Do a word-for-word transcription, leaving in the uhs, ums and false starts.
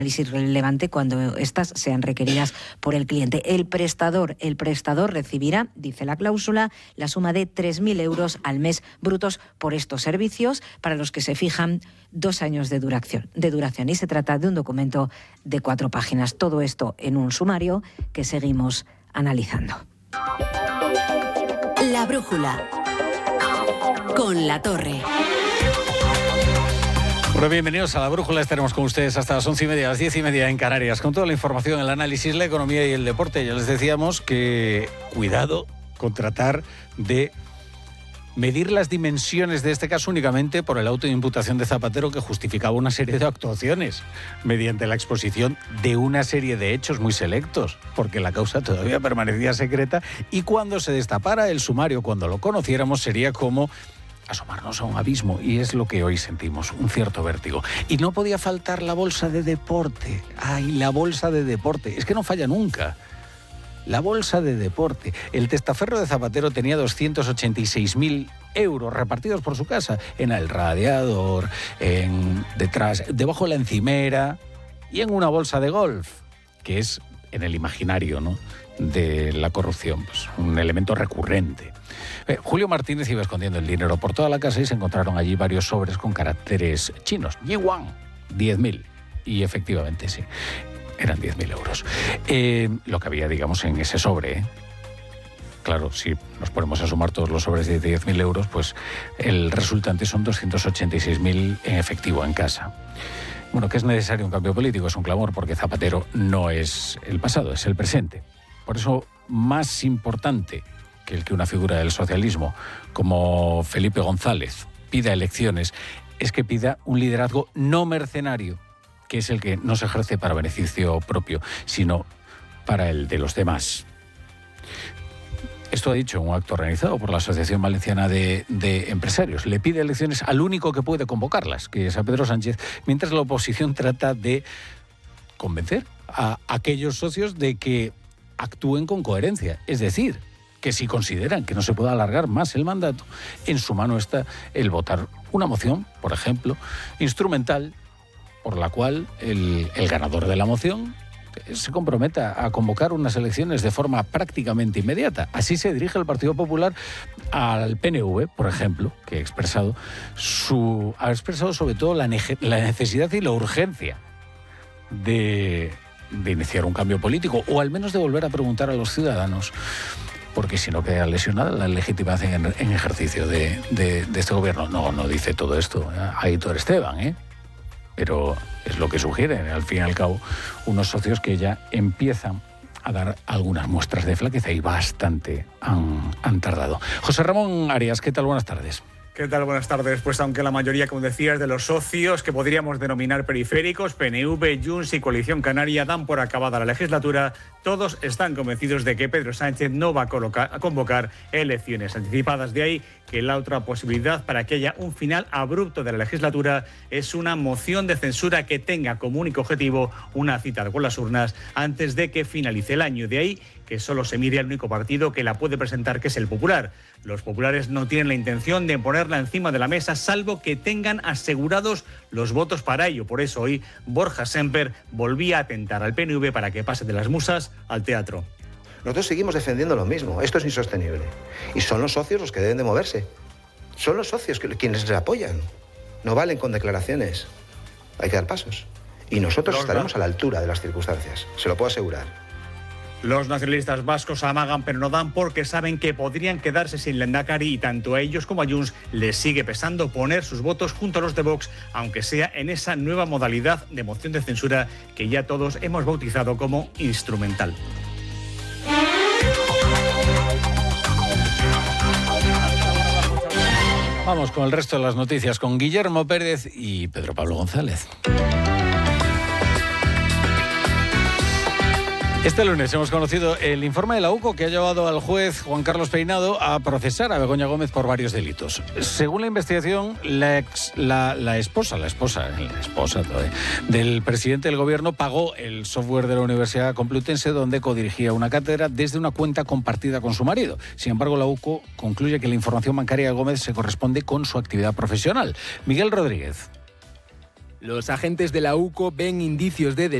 análisis relevante cuando estas sean requeridas por el cliente. El prestador, el prestador recibirá, dice la cláusula, la suma de tres mil euros al mes brutos por estos servicios, para los que se fijan dos años de duración, de duración. Y se trata de un documento de cuatro páginas. Todo esto en un sumario que seguimos analizando. La brújula con La Torre. Bueno, bienvenidos a La Brújula. Estaremos con ustedes hasta las once y media, las diez y media en Canarias, con toda la información, el análisis, la economía y el deporte. Ya les decíamos que cuidado con tratar de medir las dimensiones de este caso únicamente por el auto de imputación de Zapatero, que justificaba una serie de actuaciones mediante la exposición de una serie de hechos muy selectos, porque la causa todavía permanecía secreta, y cuando se destapara el sumario, cuando lo conociéramos, sería como asomarnos a un abismo, y es lo que hoy sentimos, un cierto vértigo. Y no podía faltar la bolsa de deporte. ¡Ay, la bolsa de deporte! Es que no falla nunca. La bolsa de deporte. El testaferro de Zapatero tenía doscientos ochenta y seis mil euros repartidos por su casa, en el radiador, en detrás, debajo de la encimera y en una bolsa de golf, que es en el imaginario, ¿no?, de la corrupción, pues, un elemento recurrente. Eh, Julio Martínez iba escondiendo el dinero por toda la casa y se encontraron allí varios sobres con caracteres chinos. Yuan, diez mil. Y efectivamente sí, eran diez mil euros. Eh, lo que había, digamos, en ese sobre, ¿eh? Claro, si nos ponemos a sumar todos los sobres de diez mil euros, pues el resultante son doscientos ochenta y seis mil en efectivo en casa. Bueno, que es necesario un cambio político, es un clamor, porque Zapatero no es el pasado, es el presente. Por eso, más importante que el que una figura del socialismo como Felipe González pida elecciones, es que pida un liderazgo no mercenario, que es el que no se ejerce para beneficio propio, sino para el de los demás. Esto ha dicho un acto organizado por la Asociación Valenciana de, de Empresarios. Le pide elecciones al único que puede convocarlas, que es a Pedro Sánchez, mientras la oposición trata de convencer a aquellos socios de que actúen con coherencia. Es decir, que si consideran que no se puede alargar más el mandato, en su mano está el votar una moción, por ejemplo, instrumental, por la cual el, el ganador de la moción se comprometa a convocar unas elecciones de forma prácticamente inmediata. Así se dirige el Partido Popular al P N V, por ejemplo, que ha expresado, su, ha expresado sobre todo la, ne- la necesidad y la urgencia de, de iniciar un cambio político, o al menos de volver a preguntar a los ciudadanos, porque si no queda lesionada la legitimación en, en ejercicio de, de, de este gobierno. No, no dice todo esto Aitor Esteban, ¿eh? Pero es lo que sugieren, al fin y al cabo, unos socios que ya empiezan a dar algunas muestras de flaqueza, y bastante han, han tardado. José Ramón Arias, ¿qué tal? Buenas tardes. ¿Qué tal? Buenas tardes. Pues aunque la mayoría, como decías, de los socios que podríamos denominar periféricos, P N V, Junts y Coalición Canaria, dan por acabada la legislatura, todos están convencidos de que Pedro Sánchez no va a, colocar, a convocar elecciones anticipadas. De ahí que la otra posibilidad para que haya un final abrupto de la legislatura es una moción de censura que tenga como único objetivo una cita con las urnas antes de que finalice el año. De ahí que solo se mide al único partido que la puede presentar, que es el Popular. Los populares no tienen la intención de ponerla encima de la mesa, salvo que tengan asegurados los votos para ello. Por eso hoy Borja Semper volvía a tentar al P N V para que pase de las musas al teatro. Nosotros seguimos defendiendo lo mismo. Esto es insostenible. Y son los socios los que deben de moverse. Son los socios que, quienes les apoyan. No valen con declaraciones. Hay que dar pasos. Y nosotros los estaremos a la altura de las circunstancias. Se lo puedo asegurar. Los nacionalistas vascos amagan pero no dan, porque saben que podrían quedarse sin Lehendakari, y tanto a ellos como a Junts les sigue pesando poner sus votos junto a los de Vox, aunque sea en esa nueva modalidad de moción de censura que ya todos hemos bautizado como instrumental. Vamos con el resto de las noticias, con Guillermo Pérez y Pedro Pablo González. Este lunes hemos conocido el informe de la UCO que ha llevado al juez Juan Carlos Peinado a procesar a Begoña Gómez por varios delitos. Según la investigación, la, ex, la, la esposa, la esposa, la esposa todavía, del presidente del gobierno pagó el software de la Universidad Complutense, donde codirigía una cátedra, desde una cuenta compartida con su marido. Sin embargo, la UCO concluye que la información bancaria de Gómez se corresponde con su actividad profesional. Miguel Rodríguez. Los agentes de la U C O ven indicios de delito